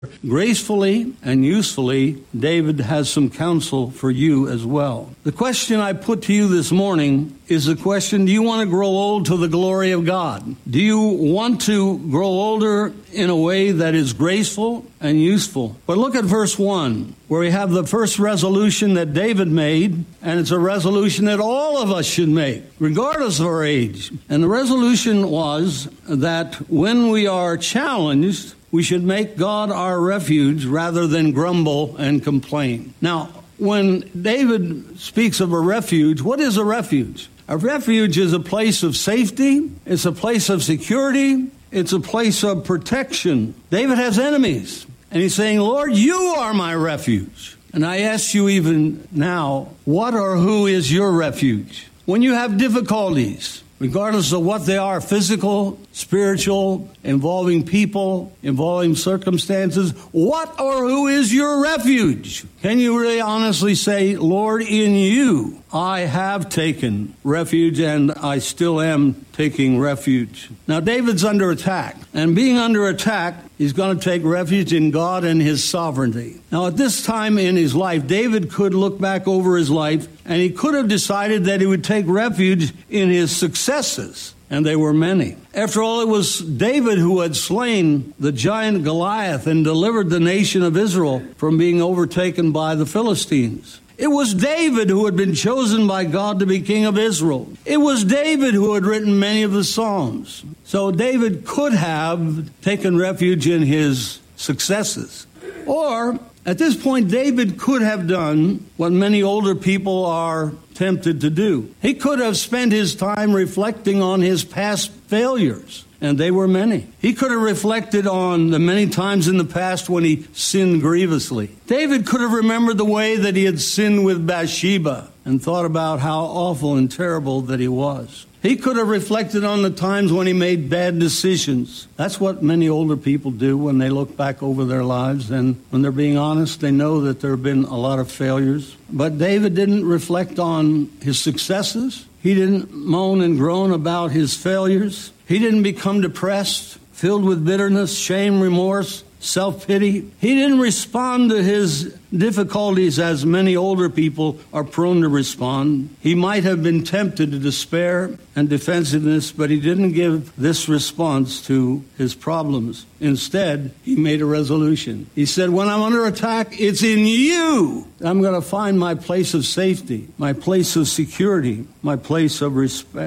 Gracefully and usefully, David has some counsel for you as well. The question I put to you this morning is the question, do you want to grow old to the glory of God? Do you want to grow older in a way that is graceful and useful? But look at verse 1, where we have the first resolution that David made, and it's a resolution that all of us should make, regardless of our age. And the resolution was that when we are challenged, we should make God our refuge rather than grumble and complain. Now, when David speaks of a refuge, what is a refuge? A refuge is a place of safety. It's a place of security. It's a place of protection. David has enemies, and he's saying, Lord, you are my refuge. And I ask you even now, what or who is your refuge? When you have difficulties, regardless of what they are, physical, spiritual, involving people, involving circumstances, what or who is your refuge? Can you really honestly say, Lord, in you I have taken refuge and I still am taking refuge? Now, David's under attack, and being under attack, he's going to take refuge in God and his sovereignty. Now, at this time in his life, David could look back over his life, and he could have decided that he would take refuge in his successes, and they were many. After all, it was David who had slain the giant Goliath and delivered the nation of Israel from being overtaken by the Philistines. It was David who had been chosen by God to be king of Israel. It was David who had written many of the Psalms. So David could have taken refuge in his successes. Or, at this point, David could have done what many older people are tempted to do. He could have spent his time reflecting on his past failures, and they were many. He could have reflected on the many times in the past when he sinned grievously. David could have remembered the way that he had sinned with Bathsheba and thought about how awful and terrible that he was. He could have reflected on the times when he made bad decisions. That's what many older people do when they look back over their lives. And when they're being honest, they know that there have been a lot of failures. But David didn't reflect on his successes. He didn't moan and groan about his failures. He didn't become depressed, filled with bitterness, shame, remorse, self-pity. He didn't respond to his difficulties as many older people are prone to respond. He might have been tempted to despair and defensiveness, but he didn't give this response to his problems. Instead, he made a resolution. He said, when I'm under attack, it's in you. I'm going to find my place of safety, my place of security, my place of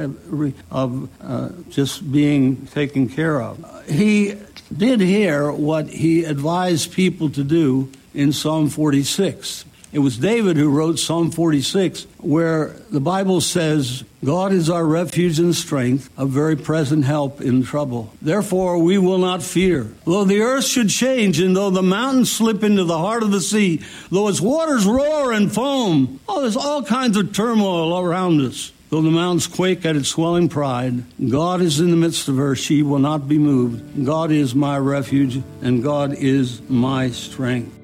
just being taken care of. He did here what he advised people to do in Psalm 46. It was David who wrote Psalm 46, where the Bible says, God is our refuge and strength, a very present help in trouble. Therefore, we will not fear. Though the earth should change, and though the mountains slip into the heart of the sea, though its waters roar and foam, there's all kinds of turmoil around us. Though the mountains quake at its swelling pride, God is in the midst of her. She will not be moved. God is my refuge, and God is my strength.